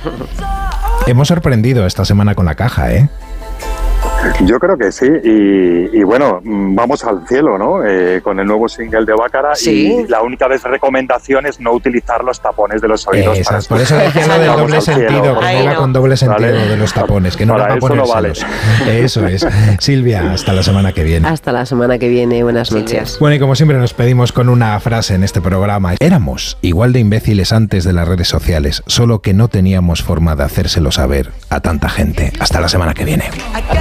Hemos sorprendido esta semana con la caja, ¿eh? Yo creo que sí, y bueno, vamos al cielo, ¿no? Con el nuevo single de Bácara, y la única recomendación es no utilizar los tapones de los oídos. Por eso decía lo del doble sentido, que iba con doble sentido de los tapones, que no era para ponérselos. Vale. Eso es. Silvia, hasta la semana que viene. Hasta la semana que viene, buenas noches. Bueno, y como siempre nos pedimos con una frase en este programa. Éramos igual de imbéciles antes de las redes sociales, solo que no teníamos forma de hacérselo saber a tanta gente. Hasta la semana que viene.